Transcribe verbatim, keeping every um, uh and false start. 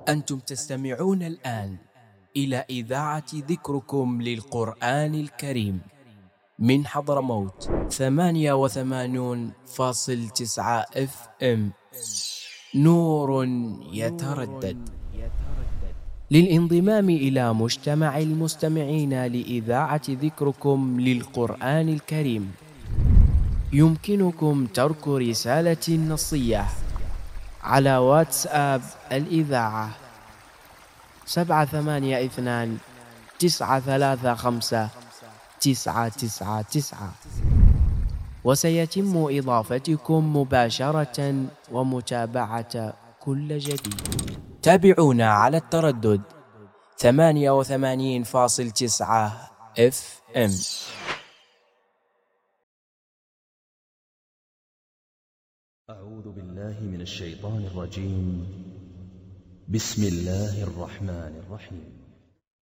أنتم تستمعون الآن إلى إذاعة ذكركم للقرآن الكريم من حضرموت ثمانية وثمانون فاصل تسعة اف ام. نور يتردد. للانضمام إلى مجتمع المستمعين لإذاعة ذكركم للقرآن الكريم يمكنكم ترك رسالة نصية على واتساب الإذاعة سبعة ثمانية اثنان تسعة ثلاثة خمسة تسعة تسعة تسعة، وسيتم إضافتكم مباشرة ومتابعة كل جديد. تابعونا على التردد ثمانية وثمانين فاصل تسعة اف ام. أعوذ بالله من الشيطان الرجيم. بسم الله الرحمن الرحيم.